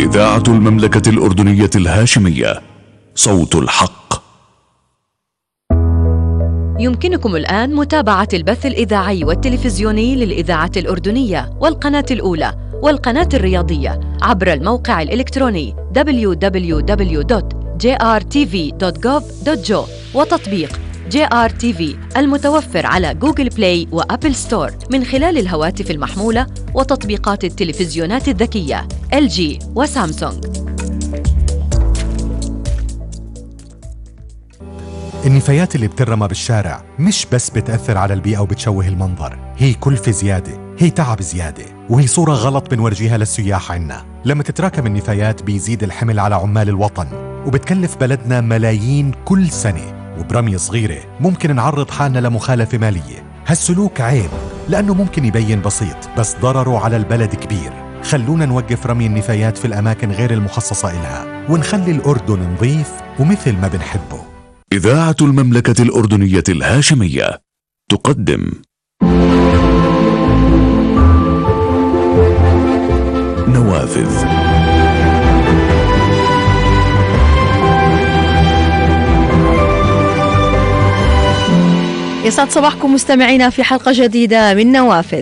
إذاعة المملكة الأردنية الهاشمية، صوت الحق. يمكنكم الآن متابعة البث الإذاعي والتلفزيوني للإذاعة الأردنية والقناة الأولى والقناة الرياضية عبر الموقع الإلكتروني www.jrtv.gov.jo وتطبيق JRTV المتوفر على جوجل بلاي وأبل ستور من خلال الهواتف المحمولة وتطبيقات التلفزيونات الذكية LG وسامسونج. النفايات اللي بترمى بالشارع مش بس بتأثر على البيئة وبتشوه المنظر، هي كلفة زيادة، هي تعب زيادة، وهي صورة غلط بنورجيها للسياح عنا. لما تتراكم النفايات بيزيد الحمل على عمال الوطن، وبتكلف بلدنا ملايين كل سنة، وبرمية صغيرة ممكن نعرض حالنا لمخالفة مالية. هالسلوك عيب لأنه ممكن يبين بسيط بس ضرره على البلد كبير. خلونا نوقف رمي النفايات في الأماكن غير المخصصة إلها، ونخلي الأردن نظيف ومثل ما بنحبه. إذاعة المملكة الأردنية الهاشمية تقدم نوافذ. يسعد صباحكم مستمعينا في حلقة جديدة من نوافذ.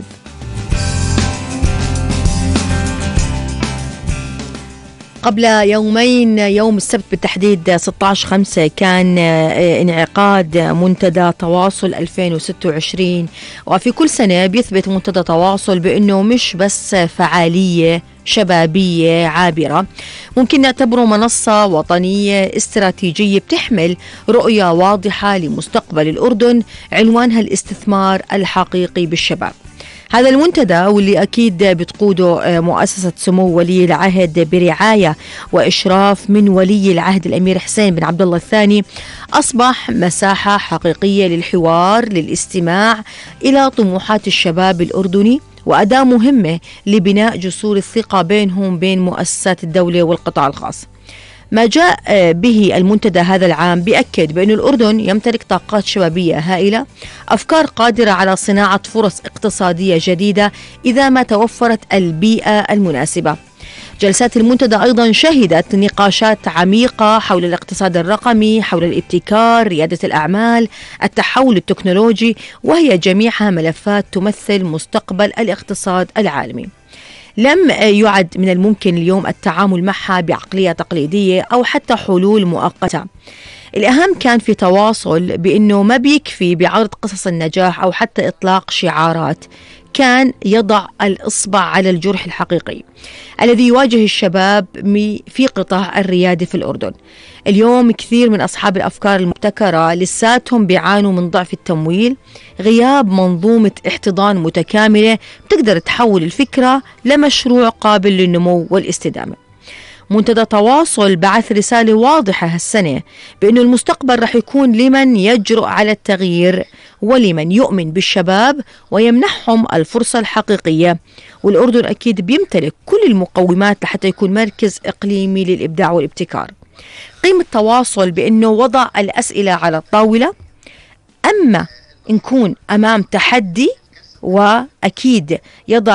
قبل يومين، يوم السبت بالتحديد 16/5، كان انعقاد منتدى تواصل 2026. وفي كل سنة بيثبت منتدى تواصل بأنه مش بس فعالية شبابية عابرة، ممكن نعتبره منصة وطنية استراتيجية بتحمل رؤية واضحة لمستقبل الأردن عنوانها الاستثمار الحقيقي بالشباب. هذا المنتدى واللي أكيد بتقوده مؤسسة سمو ولي العهد برعاية وإشراف من ولي العهد الأمير حسين بن عبد الله الثاني، أصبح مساحة حقيقية للحوار، للاستماع إلى طموحات الشباب الأردني، وأداة مهمة لبناء جسور الثقة بينهم بين مؤسسات الدولة والقطاع الخاص. ما جاء به المنتدى هذا العام بيأكد بأن الأردن يمتلك طاقات شبابية هائلة، أفكار قادرة على صناعة فرص اقتصادية جديدة إذا ما توفرت البيئة المناسبة. جلسات المنتدى أيضا شهدت نقاشات عميقة حول الاقتصاد الرقمي، حول الابتكار، ريادة الأعمال، التحول التكنولوجي، وهي جميعها ملفات تمثل مستقبل الاقتصاد العالمي. لم يعد من الممكن اليوم التعامل معها بعقلية تقليدية أو حتى حلول مؤقتة. الأهم كان في تواصل بأنه ما بيكفي بعرض قصص النجاح أو حتى إطلاق شعارات، كان يضع الإصبع على الجرح الحقيقي الذي يواجه الشباب في قطاع الريادة في الأردن. اليوم كثير من أصحاب الأفكار المبتكرة لساتهم بيعانوا من ضعف التمويل، غياب منظومة احتضان متكاملة تقدر تحول الفكرة لمشروع قابل للنمو والاستدامة. منتدى تواصل بعث رسالة واضحة هالسنة بأنه المستقبل رح يكون لمن يجرؤ على التغيير ولمن يؤمن بالشباب ويمنحهم الفرصة الحقيقية. والأردن أكيد بيمتلك كل المقومات لحتى يكون مركز إقليمي للإبداع والابتكار. قيمة التواصل بأنه وضع الأسئلة على الطاولة، أما نكون أمام تحدي وأكيد يضع